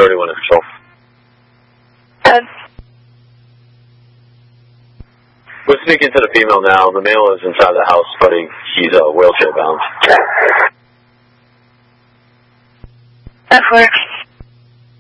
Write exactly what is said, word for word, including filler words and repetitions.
thirty-one is control. ten. We're speaking to the female now. The male is inside the house, but he, he's uh, wheelchair bound. That works.